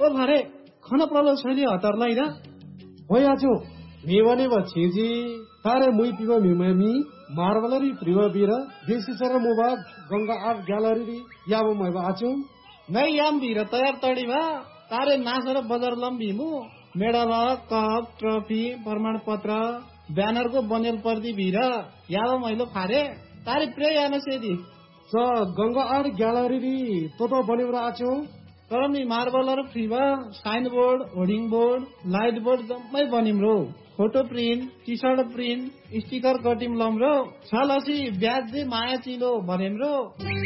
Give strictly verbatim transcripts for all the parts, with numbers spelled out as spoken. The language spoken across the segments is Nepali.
ओ भारे खन प्रलो शैली हतारलाई र होयाचो मेवने बछेजी तारे मुई पिवा मिममी मार्बलरी प्रिवा बिरा बेसिसर मोबाग गंगा आर्ट ग्यालरी याबो मैबा आचो नै याम बिर तयार तडी भा तारे नासर बजार लम्बीमु मेडल कप ट्रफी प्रमाण पत्र ब्यानर को बनेल पर्दी बिर याबो मैलो फारे तारे प्रे यान सेदी स गंगा आर्ट ग्यालरी तो तो बनेबरा आचो तरमी मार्बलर फ्रीवा sign board hoarding board light board जम्मै बनिम रो photo print T short print sticker कटिम lump रो छलसी ब्याज दे माया चिलो बनेम रो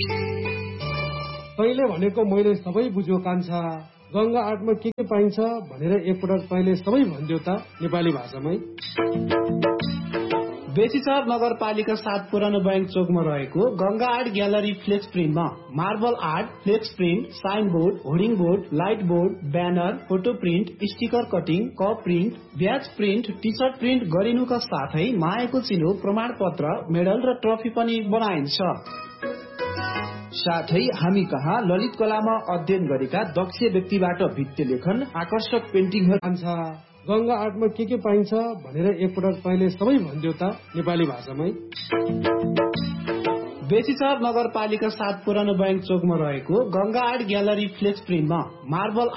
तैले भनेको मैले सबै बुझ्यो कान्छा गंगा आर्टमा के के पाइन्छ भनेर एकपटक तैले सबै भन्दियो त नेपाली भाषामै बेसीसर नगरपालिका सात पुरानो बैंक चोकमा रहेको Ganga art gallery flex प्रिन्टमा marble art flex print sign board hoarding board light board banner photo print sticker cutting cup print ब्याज प्रिन्ट टी सर्ट प्रिन्ट गरिनुका साथै मायाको चिनो प्रमाण पत्र मेडल र ट्रफी पनि बनाइन्छ। साथै हामी कहाँ ललित कलामा अध्ययन गरेका दक्ष व्यक्तिबाट भित्ते लेखन आकर्षक पेन्टिङहरू हुन्छ। गंगा आर्टमा के के पाइन्छ भनेर एकपटक तैले सबै भन्दियो त नेपाली भाषामै बेसीसर नगरपालिका सात पुरानो बैंक चोकमा रहेको Ganga art gallery flex प्रिन्टमा marble